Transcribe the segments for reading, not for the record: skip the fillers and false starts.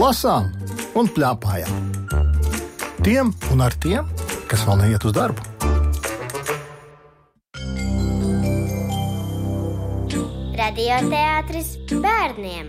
lasām un pļāpājām. Tiem un ar tiem, kas vēl neiet uz darbu. Radioteātris bērniem.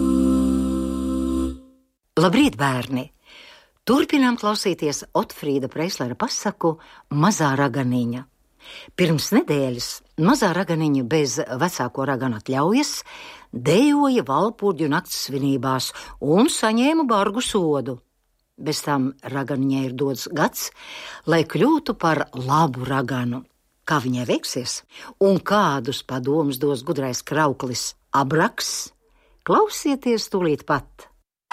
Labrīt, bērni! Turpinām klausīties Otfrīda Preislera pasaku Mazā raganiņa. Pirms nedēļas mazā raganiņa bez vecāko raganu atļaujas dejoja Valpurģu nakts svinībās un saņēma bargu sodu. Bez tam raganiņai ir dots gads, lai kļūtu par labu raganu. Kā viņai veiksies un kādus padomus dos gudrais krauklis Abraks, klausieties tūlīt pat.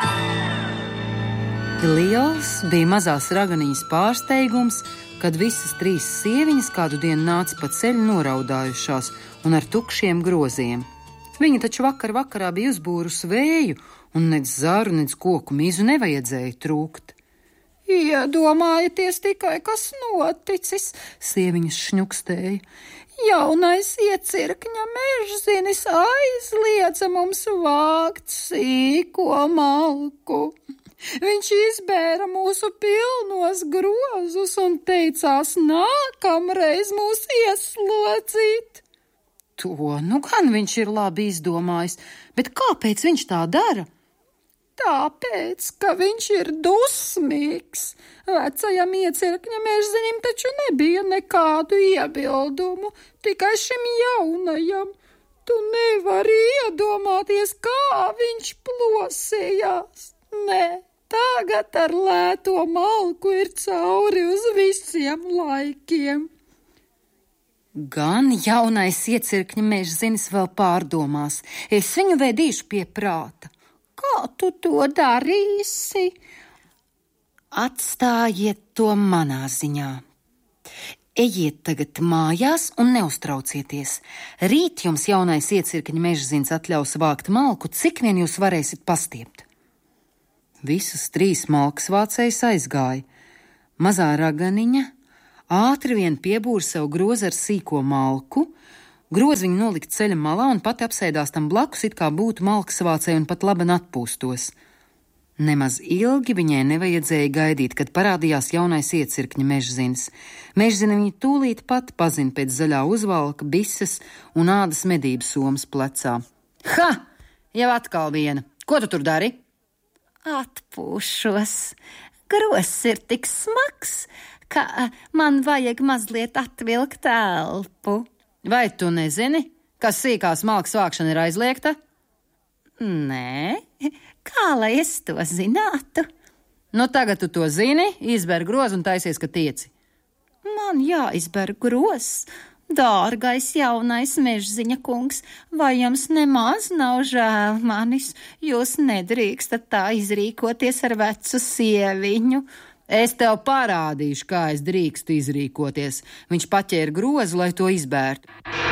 Liels bija mazās raganiņas pārsteigums, kad visas 3 sieviņas kādu dienu nāca pa ceļu noraudājušās un ar tukšiem groziem. Viņa taču vakarā bija uzbūrusi vēju, un nec zaru, nec koku mizu nevajadzēja trūkt. Iedomājieties tikai, kas noticis, sieviņas šņukstēja. Jaunais iecirkņa mežzinis aizliedza mums vākt sīko malku. Viņš izbēra mūsu pilnos grozus un teicās nākamreiz mūs ieslodzīt. To nu gan viņš ir labi izdomājis, bet kāpēc viņš tā dara? Tāpēc, ka viņš ir dusmīgs. Vecajam iecirkņa mežzinim taču nebija nekādu iebildumu, tikai šim jaunajam. Tu nevari iedomāties, kā viņš plosījās. Nē, tagad ar lēto malku ir cauri uz visiem laikiem. Gan jaunais iecirkņa mežzinis vēl pārdomās. Es viņu vedīšu pie prāta. Kā tu to darīsi? Atstājiet to manā ziņā. Ejiet tagad mājās un neuztraucieties. Rīt jums jaunais iecirkņa mežzins atļaus vākt malku, cik vien jūs varēsiet pastiept. Visas 3 malkas vācējas aizgāja. Mazā raganiņa ātri vien piebūra sev grozu ar sīko malku, grozu viņa nolikt ceļa malā un pati apsēdās tam blakus, it kā būtu malkas vācēja un pat labi atpūstos. Nemaz ilgi viņai nevajadzēja gaidīt, kad parādījās jaunais iecirkņa mežzins. Mežzina viņa tūlīt pat pazina pēc zaļā uzvalka, bises un ādas medības somas plecā. Ha! Jau atkal viena. Ko tu tur dari? Atpūšos. Grozs ir tik smags, ka man vajag mazliet atvilkt elpu. Vai tu nezini, ka sīkās malkas vākšana ir aizliegta? Nē, kā lai es to zinātu? Nu tagad tu to zini, izber grozu un taisies, ka tieci. Man jāizber grozs. Dārgais jaunais mežziņa kungs, vai jums nemaz nav žēl manis? Jūs nedrīkstat tā izrīkoties ar vecu sieviņu. Es tev parādīšu, kā es drīkstu izrīkoties. Viņš paķēra grozu, lai to izbērtu.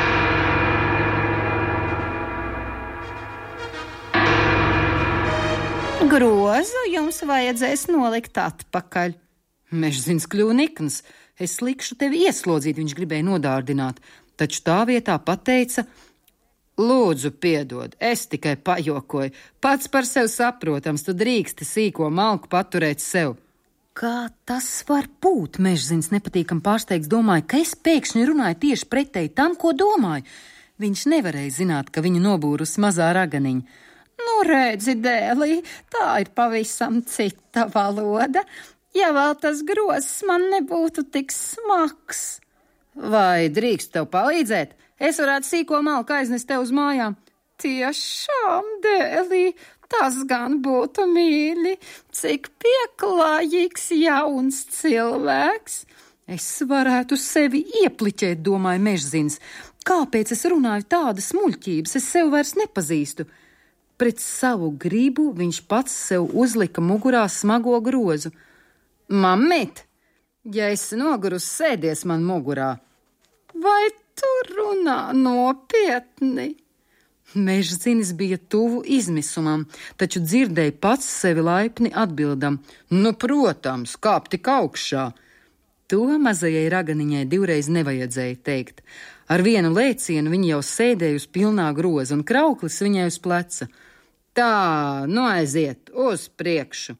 Grozu jums vajadzēs nolikt atpakaļ. Mežzins kļuva nikns. Es likšu tevi ieslodzīt, viņš gribēja nodārdināt. Taču tā vietā pateica: Lūdzu, piedod, es tikai pajokoju. Pats par sevi saprotams, tu drīksti sīko malku paturēt sev. Kā tas var būt? Mežzins nepatīkam pārsteigts domāja, ka es pēkšņi runāju tieši pretēji tam, ko domāju. Viņš nevarēja zināt, ka viņu nobūrusi mazā raganiņa. Nu, redzi, dēlī, tā ir pavisam cita valoda. Ja vēl tas grozs man nebūtu tik smags. Vai drīkst tev palīdzēt? Es varētu sīko malku aiznest tev uz mājām. Tiešām, dēlī, tas gan būtu mīļi, cik pieklājīgs jauns cilvēks. Es varētu sevi iepliķēt, domāja mežzins. Kāpēc es runāju tādas muļķības? Es sevi vairs nepazīstu. Pret savu gribu viņš pats sev uzlika mugurā smago grozu. Mammīt, ja esi nogurusi, sēdies man mugurā. Vai tu runā nopietni? Mežzinis bija tuvu izmisumam, taču dzirdēja pats sevi laipni atbildam: Nu, protams, kāp tik augšā. To mazajai raganiņai 2 reizes nevajadzēja teikt. Ar vienu lēcienu viņa jau sēdēja uz pilnā groza un krauklis viņai uz pleca. Tā, nu aiziet uz priekšu.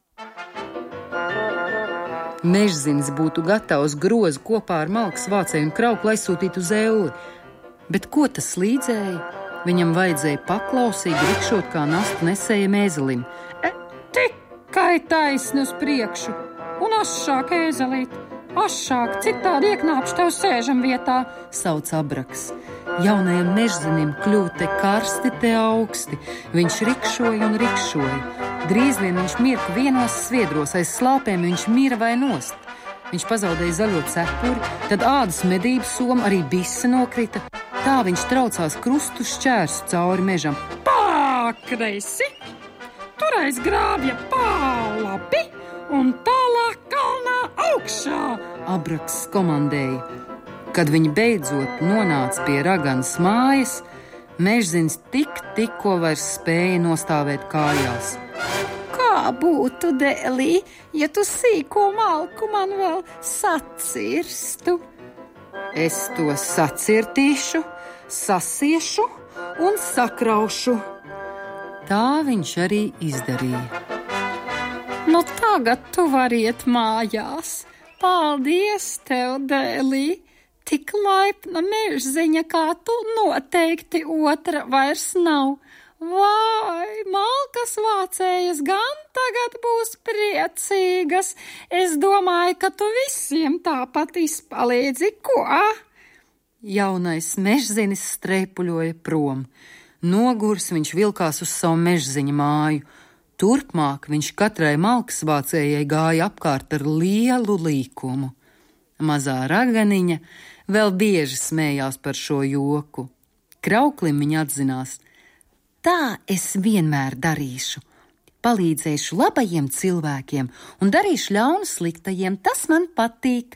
Mežzinis būtu gatavs grozu kopā ar malkas vācēju un krauklu aizsūtīt uz Elli, bet ko tas līdzēja? Viņam vajadzēja paklausīgi rikšot kā nastu nesēja mēzelim. Tikai taisni uz priekšu, un ašāk ēzelīt, ašāk, citādi ieknāpšu tev sēžam vietā, sauc Abraks. Jaunajam mežzinim kļuva te karsti, te augsti. Viņš rikšoja un rikšoja. Drīz vien viņš mirka vienos sviedros, aiz slāpēm viņš mira vai nost. Viņš pazaudēja zaļo cepuri, tad ādas medību soma, arī bise nokrita. Tā viņš traucās krustu šķērsu cauri mežam. Pakreisi, turais grābja pālapi un tālāk kalnā augšā, Abraks komandēja. Kad viņi beidzot nonāca pie raganas mājas, mežzins tikko vairs spēja nostāvēt kājās. Kā būtu, Dēlī, ja tu sīko malku man vēl sacirstu? Es to sacirtīšu, sasiešu un sakraušu. Tā viņš arī izdarīja. Nu tagad tu vari iet mājās. Paldies tev, Dēlī! Tik laipna mežziņa, kā tu, noteikti otra vairs nav. Vai, malkas vācējas gan tagad būs priecīgas. Es domāju, ka tu visiem tāpat izpalīdzi, ko? Jaunais mežzinis streipuļoja prom. Nogurs viņš vilkās uz savu mežziņa māju. Turpmāk viņš katrai malkas vācējai gāja apkārt ar lielu līkumu. Mazā raganiņa vēl bieži smējās par šo joku. Krauklim viņa atzinās: tā es vienmēr darīšu. Palīdzēšu labajiem cilvēkiem un darīšu ļaunu sliktajiem, tas man patīk.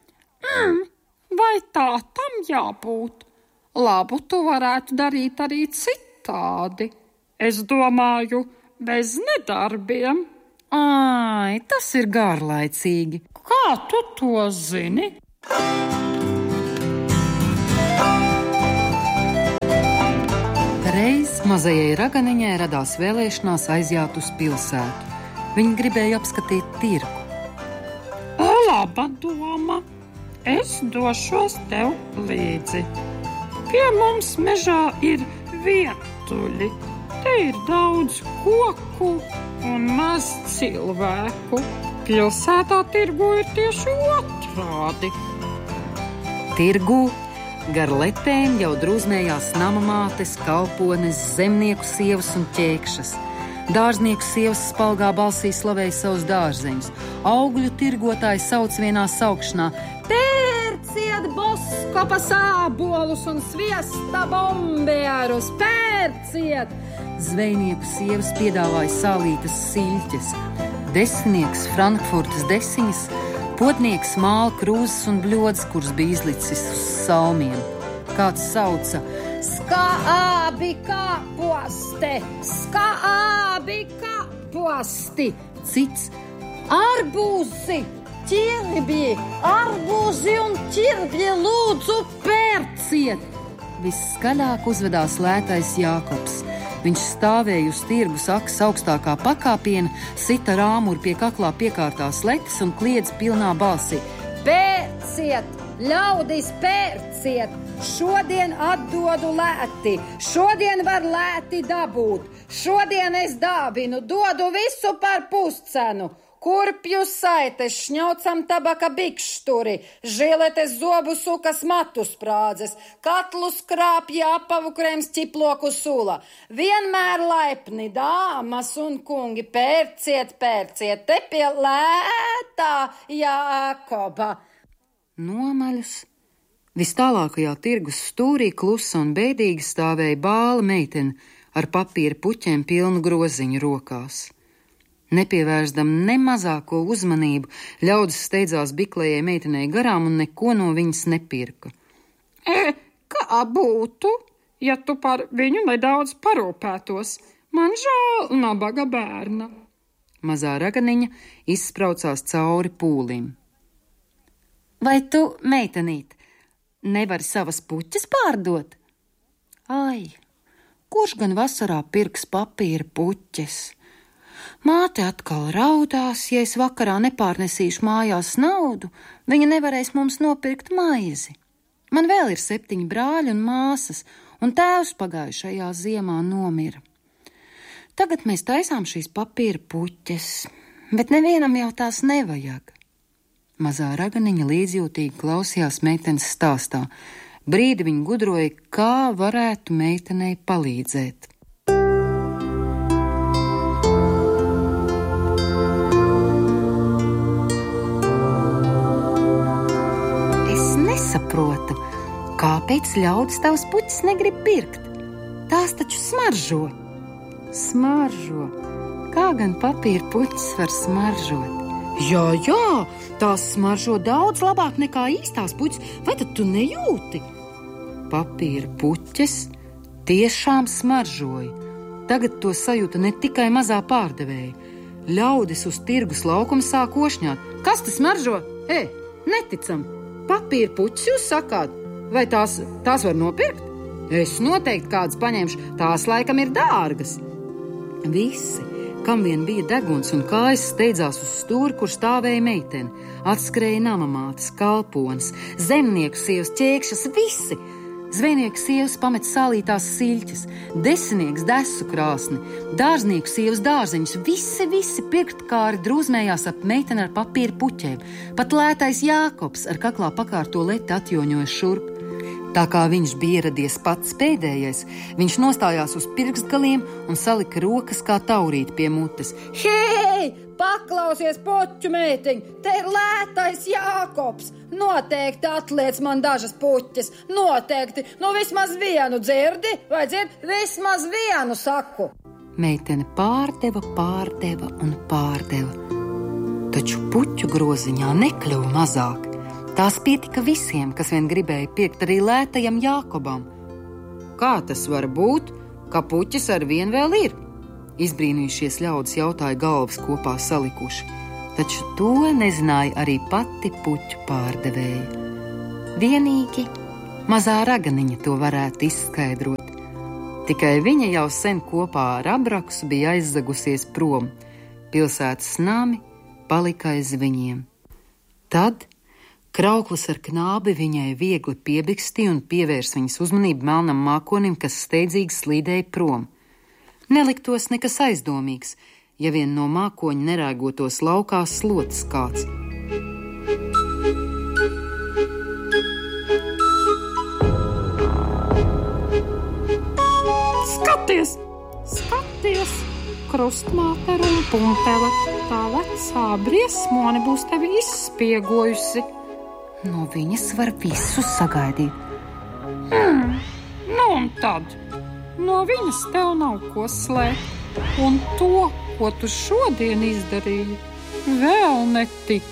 Vai tā tam jābūt? Labu tu varētu darīt arī citādi. Es domāju, bez nedarbiem. Ai, tas ir garlaicīgi. Kā tu to zini? Reiz mazajai raganiņai radās vēlēšanās aiziet uz pilsētu. Viņa gribēja apskatīt tirgu. Laba doma. Es došos tev līdzi. Pie mums mežā ir vietuļi. Te ir daudz koku un maz cilvēku. Pilsētā tirgu ir tieši otrādi. Tirgu gar letēm jau drūznējās namamātes, kalpones, zemnieku sievas un ķēkšas. Dārznieku sievas spalgā balsī slavēja savus dārzeņus. Augļu tirgotāji sauc vienā saukšanā: pērciet boskopas ābolus un sviesta bombierus, pērciet! Zvejnieku sievas piedāvāja sālītas siļķes. Desinieks Frankfurtas desiņas, potnieks māla krūzes un bļodas, kuras bija izlicis uz salmiem. Kāds sauca: skābi kāposte, skābi kāposti! Cits: arbūzi, ķirbi, arbūzi un ķirbi, lūdzu pērciet! Visskaļāk uzvedās lētais Jākobs. Viņš stāvēja uz tirgus akas augstākā pakāpiena, sita rāmuri pie kaklā piekārtās letes un kliedz pilnā balsī: pērciet, ļaudis, pērciet! Šodien atdodu lēti, šodien var lēti dabūt, šodien es dāvinu, dodu visu par puscenu. Kurpju saites, šņaucam tabaka bikšturi, žiletes zobu sukas matu sprādzes, katlu skrāpja apavu krēms ķiploku sula. Vienmēr laipni, dāmas un kungi, pērciet, pērciet, te pie lētā Jākoba. Nomaļus. Vis tālākajā tirgus stūrī klusa un bēdīgi stāvēja bāla meitene ar papīra puķiem pilnu groziņu rokās. Nepievērsdam ne mazāko uzmanību, ļaudis steidzās biklējai meitenei garām un neko no viņas nepirka. Kā būtu, ja tu par viņu nedaudz parūpētos? Man žēl nabaga bērna. Mazā raganiņa izspraucās cauri pūlim. Vai tu, meitenīt, nevari savas puķes pārdot? Ai, kurš gan vasarā pirks papīra puķes. Māte atkal raudās, ja es vakarā nepārnesīšu mājās naudu, viņa nevarēs mums nopirkt maizi. Man vēl ir 7 brāļi un māsas, un tēvs pagājušajā ziemā nomira. Tagad mēs taisām šīs papīra puķes, bet nevienam jau tās nevajag. Mazā raganiņa līdzjūtīgi klausījās meitenes stāstā. Brīdi viņa gudroja, kā varētu meitenei palīdzēt. Es nesaprotu, kāpēc ļaudis tavas puķes negrib pirkt. Tās taču smaržo. Smaržo. Kā gan papīra puķes var smaržot? Jā, tās smaržo daudz labāk nekā īstās puķes, vai tad tu nejūti? Papīra puķes tiešām smaržoja. Tagad to sajūta ne tikai mazā pārdevēja. Ļaudis uz tirgus laukuma sāk ošņāt. Kas tas smaržo? Neticam! Papīra puķes jūs sakāt? Vai tās var nopirkt? Es noteikti kādas paņemšu, tās laikam ir dārgas. Visi, kam vien bija deguns un kājas, steidzās uz stūri, kur stāvēja meitene. Atskrēja namamātes, kalpones, zemnieku sievas, ķēkšas, visi. Zvejnieku sievas pamet salītās siļķes, desinieks desu krāsni, dārznieku sievas dārzeņus, visi pirktkāri drūzmējās ap meiteni ar papīra puķēm. Pat lētais Jākobs ar kaklā pakārto leti atjoņoja šurp. Tā kā viņš bija ieradies pats pēdējais, viņš nostājās uz pirkstgaliem un salika rokas kā taurīt pie mutes. Hei, paklausies, puķu meitiņ, te ir lētais Jākobs. Noteikti atliec man dažas puķes, noteikti, vismaz vienu dzirdi, vai dzirdi, vismaz vienu saku. Meitene pārdeva un pārdeva, taču puķu groziņā nekļuva mazāk. Tās pietika visiem, kas vien gribēja pirkt, arī lētajam Jākobam. Kā tas var būt, ka puķes ar vien vēl ir? Izbrīnījušies ļaudis jautāja galvas kopā salikuši, taču to nezināja arī pati puķu pārdevēja. Vienīgi mazā raganiņa to varētu izskaidrot. Tikai viņa jau sen kopā ar Abraksu bija aizzagusies prom. Pilsētas nami palika aiz viņiem. Tad Krauklis ar knābi viņai viegli piebikstīja un pievērs viņas uzmanību melnam mākonim, kas steidzīgi slīdēja prom. Neliktos nekas aizdomīgs, ja vien no mākoņa nerēgotos laukā slotas kāds. Skaties, krustmāte un pumpele, tā vecā briesmone būs tevi izspiegojusi. No viņas var visu sagaidīt. Un tad, no viņas tev nav ko slēpt, un to, ko tu šodien izdarīji, vēl netik.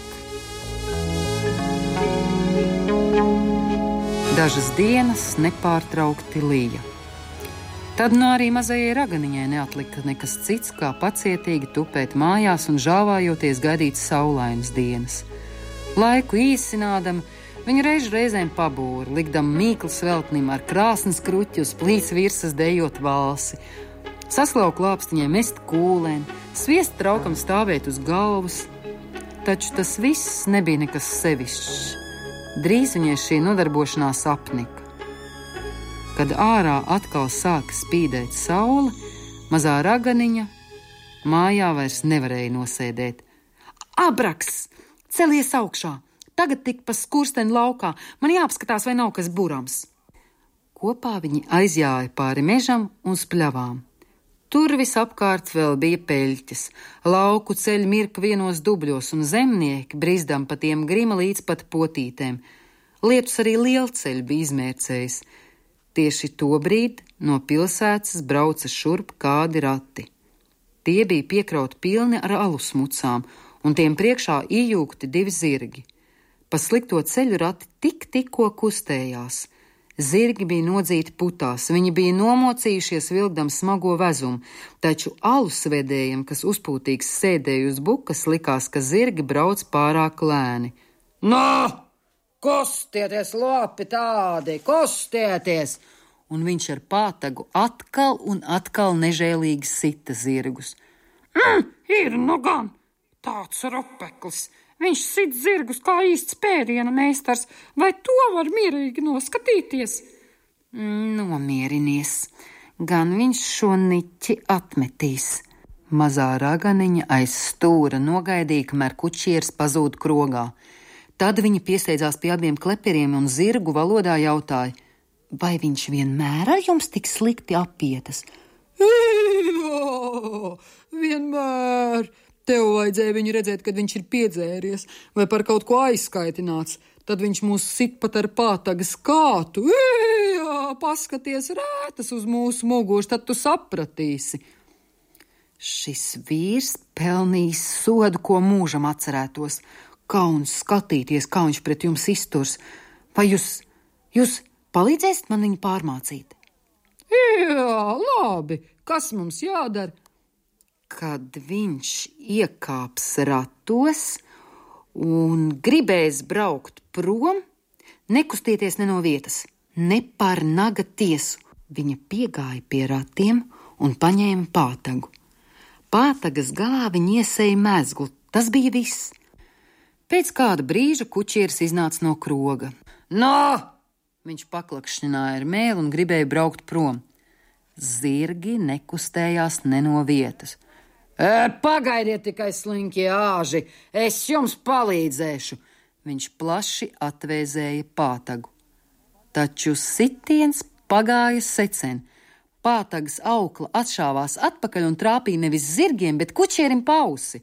Dažas dienas nepārtraukti lija. Tad arī mazajai raganiņai neatlika nekas cits, kā pacietīgi tupēt mājās un žāvājoties gaidīt saulainas dienas. Laiku īsinādam, viņa reizēm pabūra, likdam mīklas veltnim ar krāsnes kruķi uz plīts virsas dejot valsi. Saslau klāpstiņai mest kūlēm, sviest traukam stāvēt uz galvas. Taču tas viss nebija nekas sevišķs. Drīz viņai šī nodarbošanās apnika. Kad ārā atkal sāka spīdēt saule, mazā raganiņa mājā vairs nevarēja nosēdēt. Abraks! Celies augšā! Tagad tik pa skursteni laukā, man jāapskatās, vai nav kas burams. Kopā viņi aizjāja pāri mežam un spļavām. Tur visapkārt vēl bija peļķes, lauku ceļi mirka vienos dubļos un zemnieki brizdam pa tiem grima līdz pat potītēm. Lietus arī lielceļi bija izmērcējis. Tieši tobrīd no pilsētas brauca šurp kādi rati. Tie bija piekrauti pilni ar alus mucām, un tiem priekšā iejūgti 2 zirgi. Pa slikto ceļu rati tikko kustējās. Zirgi bija nodzīti putās, viņi bija nomocījušies vilkdam smago vezumu, taču alusvedējiem, kas uzpūtīgs sēdēja uz bukas, likās, ka zirgi brauc pārāk lēni. Nā! Kustieties, lopi tādi, kustieties! un viņš ar pātagu atkal un atkal nežēlīgi sita zirgus. Ir nu gan tāds ropeklis. Viņš sit zirgus kā īsts pēdiena meistars. Vai to var mierīgi noskatīties? Nomierinies, gan viņš šo niķi atmetīs. Mazā raganiņa aiz stūra nogaidīja, kamēr kučieris pazūd krogā. Tad viņa piesteidzās pie abiem kleperiem un zirgu valodā jautāja: vai viņš vienmēr ar jums tik slikti apietas? Jā, vienmēr. Tev vajadzēja viņu redzēt, kad viņš ir piedzēries vai par kaut ko aizskaitināts. Tad viņš mūs sit pat ar pātagas kātu. Jā, paskaties rētas uz mūsu muguras, tad tu sapratīsi. Šis vīrs pelnījis sodu, ko mūžam atcerētos. Kauns skatīties, kā viņš pret jums izturs. Vai jūs palīdzēsiet man viņu pārmācīt? Jā, labi. Kas mums jādara? Kad viņš iekāps ratos un gribēs braukt prom, nekustieties ne no vietas, ne par naga tiesu. Viņa piegāja pie ratiem un paņēma pātagu. Pātagas galā viņa iesēja mezglu, tas bija viss. Pēc kāda brīža kučieris iznāca no kroga. Nā! Viņš paklakšņināja ar mēli un gribēja braukt prom. Zirgi nekustējās ne no vietas. Pagaidiet tikai, slinkie āži, es jums palīdzēšu. Viņš plaši atvēzēja pātagu. Taču sitiens pagāja secen. Pātagas aukla atšāvās atpakaļ un trāpīja nevis zirgiem, bet kučierim pa ausi.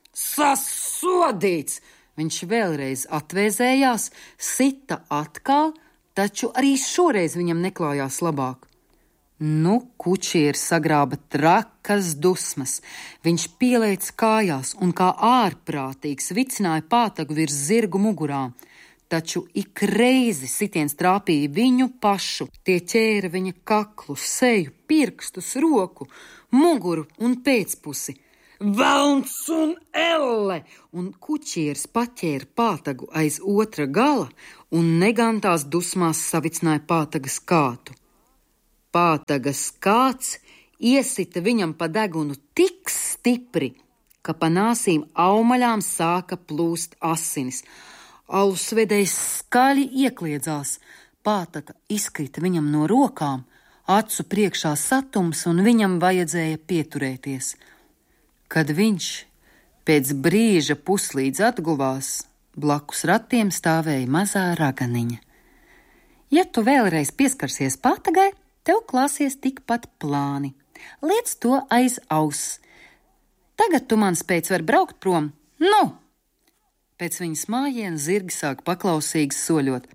Sasodīts! Viņš vēlreiz atvēzējās, sita atkal, taču arī šoreiz viņam neklājās labāk. Kučieris sagrāba trakas dusmas. Viņš pielēc kājās un kā ārprātīgs vicināja pātagu virs zirgu mugurā. Taču ik reizi sitiens trāpīja viņu pašu. Tie ķēra viņa kaklu, seju, pirkstus, roku, muguru un pēcpusi. Velns un elle! Un kučieris paķēra pātagu aiz otra gala un negantās dusmās savicināja pātagas kātu. Pātagas kāds iesita viņam pa degunu tik stipri, ka pa nāsīm aumaļām sāka plūst asinis. Alusvedējs skaļi iekliedzās, pātaga izkrita viņam no rokām, acu priekšā satums un viņam vajadzēja pieturēties. Kad viņš pēc brīža puslīdz atguvās, blakus ratiem stāvēja mazā raganiņa. Ja tu vēlreiz pieskarsies pātagai, tev klāsies tikpat plāni. Liec to aiz auss. Tagad tu man spēc var braukt prom. Nu! Pēc viņas mājiena zirgi sāk paklausīgi soļot.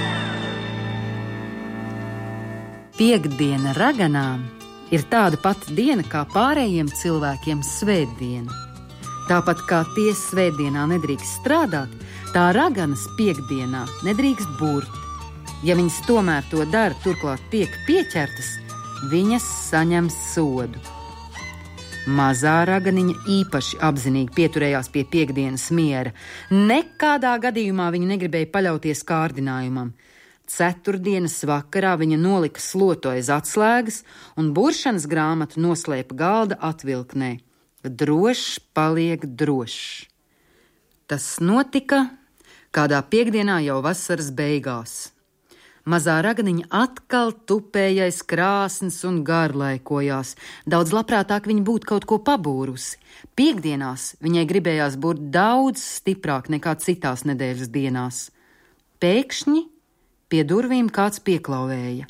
Piektdiena raganām ir tāda pati diena kā pārējiem cilvēkiem svētdiena. Tāpat kā tie svētdienā nedrīkst strādāt, tā raganas piektdienā nedrīkst burt. Ja viņas tomēr to dara, turklāt tiek pieķertas, viņas saņem sodu. Mazā raganiņa īpaši apzinīgi pieturējās pie piektdienas miera. Nekādā gadījumā viņa negribēja paļauties kārdinājumam. Ceturtdienas vakarā viņa nolika slotu aiz atslēgas un buršanas grāmatu noslēpa galda atvilknē. Drošs paliek drošs. Tas notika kādā piektdienā jau vasaras beigās. Mazā raganiņa atkal tupēja aiz krāsnes un garlaikojās. Daudz labprātāk viņa būtu kaut ko pabūrusi. Piektdienās viņai gribējās būt daudz stiprāk nekā citās nedēļas dienās. Pēkšņi pie durvīm kāds pieklauvēja.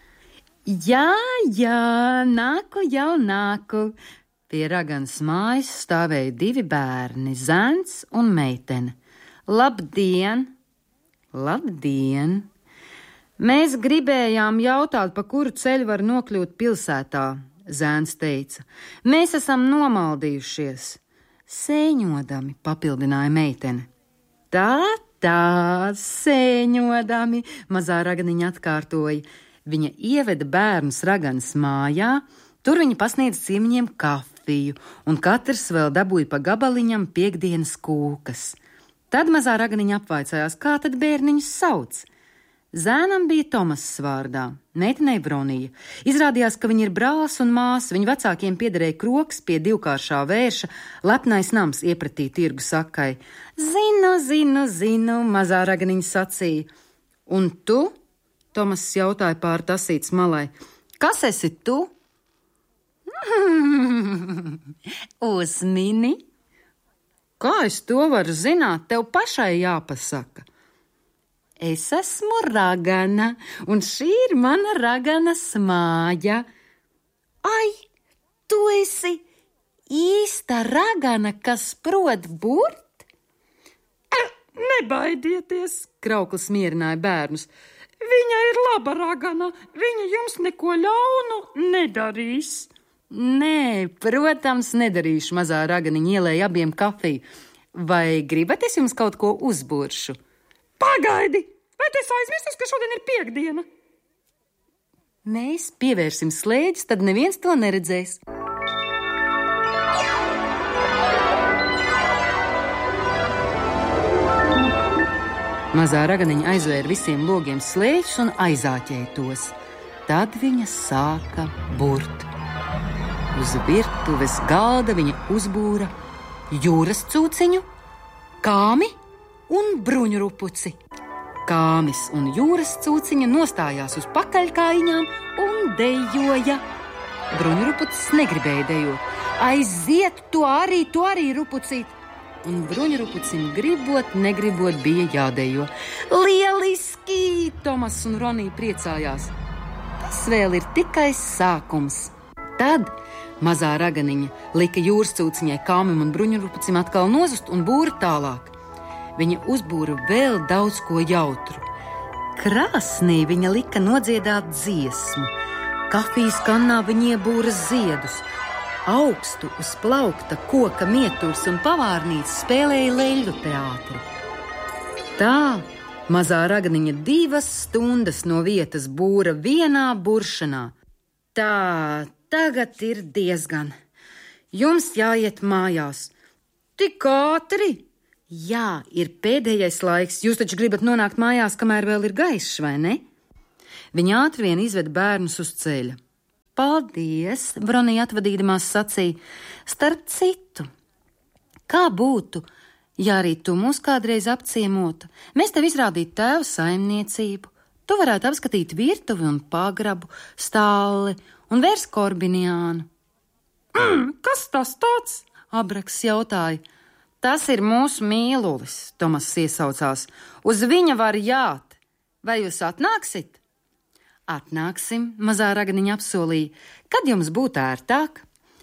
Jā, nāku. Pie raganas mājas stāvēja divi bērni, zēns un meitene. Labdien! Mēs gribējām jautāt, pa kuru ceļu var nokļūt pilsētā, zēns teica. Mēs esam nomaldījušies. Sēņodami, papildināja meitene. Tā, sēņodami, mazā raganiņa atkārtoja. Viņa ieveda bērnus raganas mājā, tur viņa pasniedza ciemiņiem kafiju, un katrs vēl dabūja pa gabaliņam piektdienas kūkas. Tad mazā raganiņa apvaicājās, kā tad bērniņus sauc. Zēnam bija Tomass vārdā, meitenei Vronija. Izrādījās, ka viņi ir brālis un māsa, viņu vecākiem piederēja kroks pie divkāršā vērša, lepnais nams iepratī tirgu sakai. Zinu, mazā raganiņa sacīja. Un tu? Tomass jautāja pār tasītes malai. Kas esi tu? Uzmini. Kā es to varu zināt? Tev pašai jāpasaka. Es esmu ragana, un šī ir mana raganas māja. Ai, tu esi īsta ragana, kas prot burt? Nebaidieties, Krauklis mierināja bērnus. viņa ir laba ragana, viņa jums neko ļaunu nedarīs. Nē, protams, nedarīšu, mazā raganiņa ielēja abiem kafiju. Vai gribat es jums kaut ko uzburšu? Pagaidi! Vai tu esi aizmirstis, ka šodien ir piektdiena? Mēs pievērsim slēģus, tad neviens to neredzēs. Mazā raganiņa aizvēra visiem logiem slēģus un aizāķēja tos. Tad viņa sāka burt. Uz virtuves galda viņa uzbūra jūras cūciņu, kāmi un bruņurupuci. Kāmis un jūras cūciņa nostājās uz pakaļkājiņām un dejoja. Bruņurupucis negribēja dejot. Aiziet, to arī, rupucīt! Un bruņurupucim gribot, negribot bija jādejo. Lieliski! Tomass un Ronija priecājās. Tas vēl ir tikai sākums. Tad mazā raganiņa lika jūras cūciņai, kāmim un bruņurupucim atkal nozust un būra tālāk. Viņa uzbūra vēl daudz ko jautru. Krāsnī viņa lika nodziedāt dziesmu. Kafijas kannā viņa iebūra ziedus. Augstu uz plaukta koka mieturs un pavārnīts spēlēja leļu teātri. Tā mazā raganiņa 2 stundas no vietas būra vienā buršanā. Tā, tagad ir diezgan. Jums jāiet mājās. Tik ātri? Jā, ir pēdējais laiks. Jūs taču gribat nonākt mājās, kamēr vēl ir gaišs, vai ne? Viņa ātri vien izved bērnus uz ceļa. Paldies, Vronija atvadīdamās sacīja. Starp citu, kā būtu, ja arī tu mūs kādreiz apciemotu? Mēs tev izrādītu tēva saimniecību. Tu varētu apskatīt virtuvi un pagrabu, stāli un vērs korbiniānu. Kas tas tāds? Abraks jautāja. Tas ir mūsu mīlulis, Tomass iesaucās. Uz viņa var jāt. Vai jūs atnāksit? Atnāksim, mazā raganiņa apsolīja. Kad jums būtu ērtāk?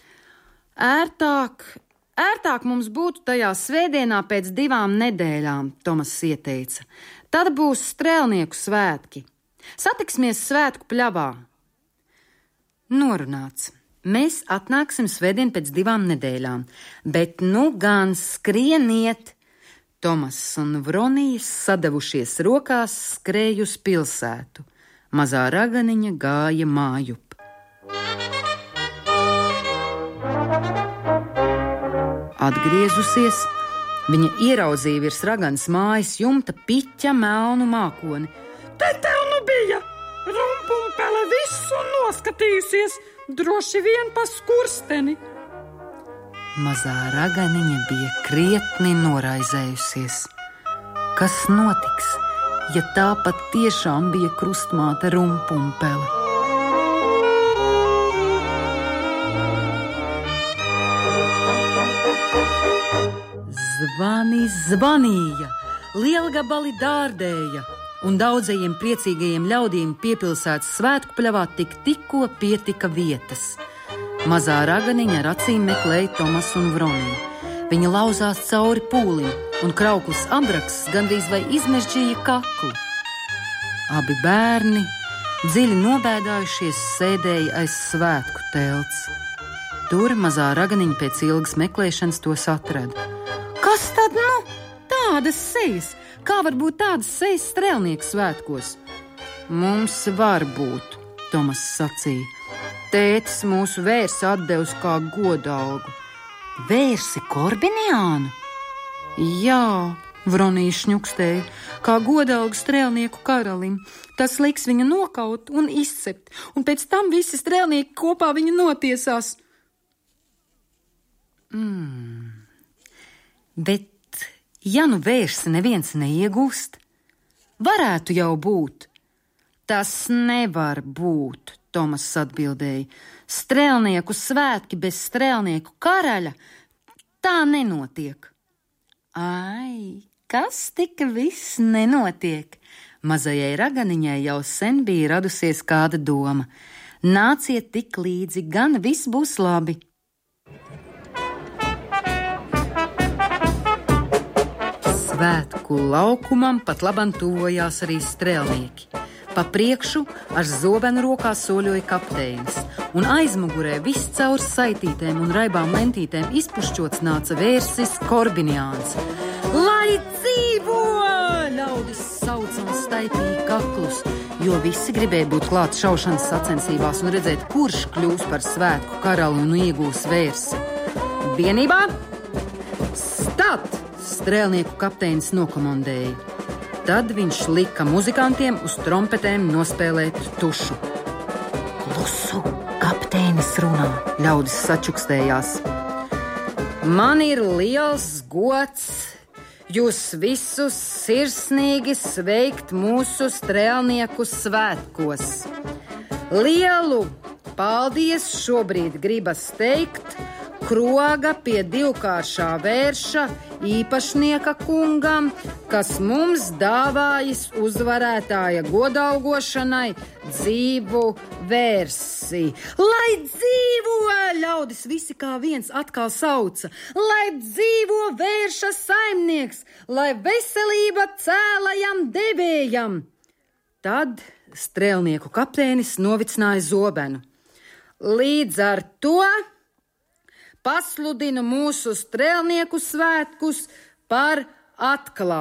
Ērtāk mums būtu tajā svētdienā pēc 2 nedēļām, Tomass ieteica. Tad būs strēlnieku svētki. Satiksimies svētku pļavā. Norunāts. Mēs atnāksim svētdien pēc 2 nedēļām, bet nu gan skrieniet. Tomass un Vronijas sadavušies rokās skrēja uz pilsētu. Mazā raganiņa gāja mājup. Atgriezusies, viņa ieraudzīja virs raganas mājas jumta piķa melnu mākoni. Te tev nu bija! Rumpumpele visu noskatījusies, droši vien pa skursteni. Mazā raganiņa bija krietni noraizējusies. Kas notiks, ja tā pat tiešām bija krustmāte Rumpumpele? Zvani zvanīja, lielgabali dārdēja, un daudzajiem priecīgajiem ļaudīm piepilsētas svētku pļavā tikko pietika vietas. Mazā raganiņa ar acīm meklēja Tomasu un Vroniju. Viņa lauzās cauri pūlim, un Krauklis Abraks gandrīz vai izmežģīja kaklu. Abi bērni, dziļi nobēdājušies, sēdēja aiz svētku telts. Tur mazā raganiņa pēc ilgas meklēšanas tos atrada. Kas tad nu? Tādas sejas! Kā var būt tādas sejas strēlnieku svētkos? Mums var būt, Tomass sacīja. Tētis mūsu vērsi atdevis kā godalgu. Vērsi korbiniānu? Jā, Vronija šņukstēja, kā godalgu strēlnieku karalim. Tas liks viņu nokaut un izcept, un pēc tam visi strēlnieki kopā viņu notiesās. Bet, ja nu vērsi neviens neiegūst, varētu jau būt. Tas nevar būt, Tomas atbildēja. Strēlnieku svētki bez strēlnieku karaļa, tā nenotiek. Ai, kas tika viss nenotiek? Mazajai raganiņai jau sen bija radusies kāda doma. Nāciet tik līdzi, gan viss būs labi. Svētku laukumam pat labam tuvojās arī strēlnieki. Pa priekšu ar zobenu rokā soļoja kapteinis, un aizmugurē viss caur saitītēm un raibām lentītēm izpušķots nāca vērsis Korbiniāns. Lai dzīvo! Ļaudis sauca un staipīja kaklus, jo visi gribēja būt klāt šaušanas sacensībās un redzēt, kurš kļūs par svētku karali un iegūs vērsi. Vienībā stat! Strēlnieku kapteinis nokomandēja. Tad viņš lika muzikantiem uz trompetēm nospēlēt tušu. Klusu, kapteinis runā, ļaudis sačukstējās. Man ir liels gods jūs visus sirsnīgi sveikt mūsu strēlnieku svētkos. Lielu paldies šobrīd gribas teikt Kroga pie divkāršā vērša īpašnieka kungam, kas mums dāvājis uzvarētāja godalgošanai dzīvu vērsi. Lai dzīvo! Ļaudis visi kā viens atkal sauca. Lai dzīvo vērša saimnieks! Lai veselība cēlajam devējam! Tad strēlnieku kapteinis novicināja zobenu. Līdz ar to pasludinu mūsu strēlnieku svētkus par atklātus.